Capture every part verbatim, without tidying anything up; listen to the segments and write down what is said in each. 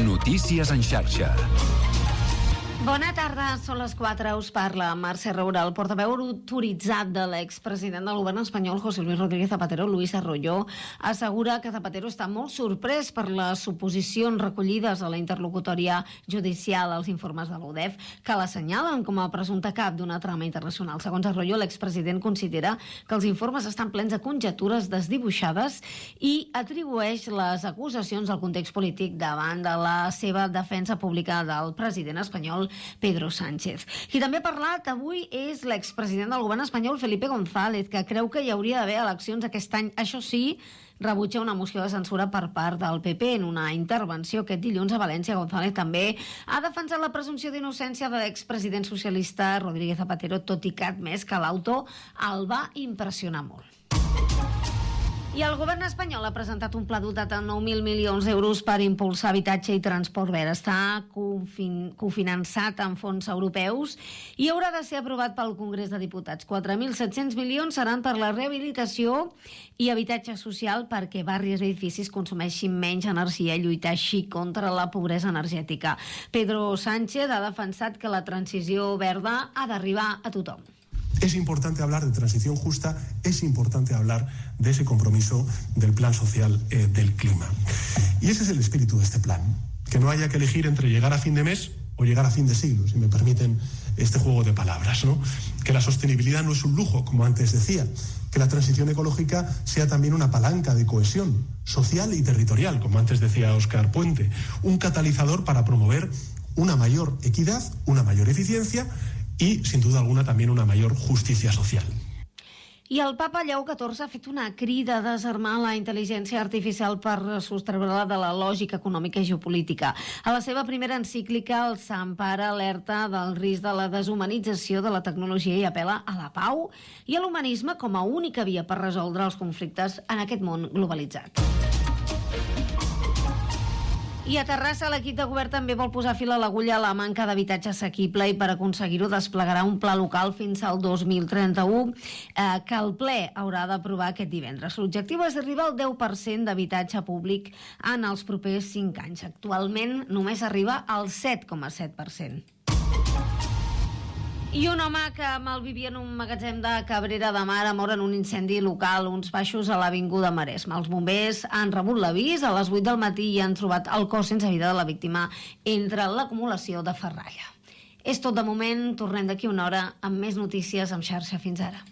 Notícies en xarxa. Bona tarda, són les quatre, us parla Mercè Roura. El portaveu autoritzat de l'expresident del govern espanyol, José Luis Rodríguez Zapatero, Luis Arroyo, assegura que Zapatero està molt sorprès per les suposicions recollides a la interlocutòria judicial als informes de l'U D E F, que l'assenyalen com a presumpte cap d'una trama internacional. Segons Arroyo, l'expresident considera que els informes estan plens de conjectures desdibuixades i atribueix les acusacions al context polític davant de la seva defensa pública del president espanyol, Pedro Sánchez. Qui també ha parlat avui és l'expresident del govern espanyol, Felipe González, que creu que hi hauria d'haver eleccions aquest any. Això sí, rebutja una moció de censura per part del P P. En una intervenció aquest dilluns a València, González també ha defensat la presumpció d'innocència de l'expresident socialista Rodríguez Zapatero, tot i que ha admès que l'auto el va impressionar molt. I el govern espanyol ha presentat un pla dotat de nou mil milions d'euros per impulsar habitatge i transport verd. Està confin- cofinançat amb fons europeus i haurà de ser aprovat pel Congrés de Diputats. quatre mil set-cents milions seran per la rehabilitació i habitatge social perquè barris i edificis consumeixin menys energia i lluitar així contra la pobresa energètica. Pedro Sánchez ha defensat que la transició verda ha d'arribar a tothom. Es importante hablar de transición justa, es importante hablar de ese compromiso del plan social eh, del clima. Y ese es el espíritu de este plan, que no haya que elegir entre llegar a fin de mes o llegar a fin de siglo, si me permiten este juego de palabras, ¿no? Que la sostenibilidad no es un lujo, como antes decía, que la transición ecológica sea también una palanca de cohesión social y territorial, como antes decía Óscar Puente, un catalizador para promover una mayor equidad, una mayor eficiencia y, sin duda alguna, también una mayor justicia social. I el papa Lleó catorze ha fet una crida a desarmar la intel·ligència artificial per sostreure-la de la lògica econòmica i geopolítica. A la seva primera encíclica, el Sant Pare alerta del risc de la deshumanització de la tecnologia i apel·la a la pau i a l'humanisme com a única via per resoldre els conflictes en aquest món globalitzat. I a Terrassa, l'equip de govern també vol posar fil a l'agulla a la manca d'habitatge assequible i per aconseguir-ho desplegarà un pla local fins al dos mil trenta-u eh, que el ple haurà d'aprovar aquest divendres. L'objectiu és arribar al deu per cent d'habitatge públic en els propers cinc anys. Actualment només arriba al set coma set per cent. I un home que malvivia en un magatzem de Cabrera de Mar ha mort en un incendi local, uns baixos a l'Avinguda Maresme. Els bombers han rebut l'avís a les vuit del matí i han trobat el cos sense vida de la víctima entre l'acumulació de ferralla. És tot de moment, tornem d'aquí una hora amb més notícies en xarxa. Fins ara.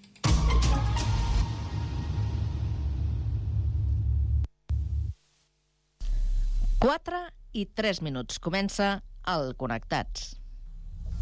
quatre i tres minuts. Comença el Connectats.